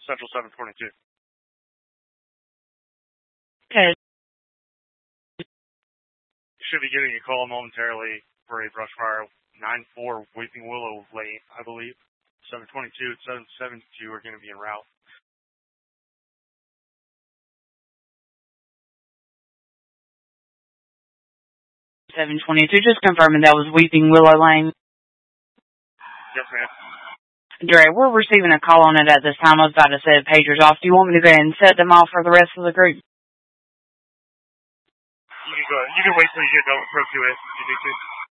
Central 722. Okay. Should be getting a call momentarily for a brush fire. 9-4 Weeping Willow Lane, I believe. 722 and 772 are going to be en route. 722, just confirming that was Weeping Willow Lane. Yes, ma'am. Dre, we're receiving a call on it at this time. I was about to set pagers off. Do you want me to go ahead and set them off for the rest of the group? You can go ahead. You can wait till you get done with Pro 2A if you need to.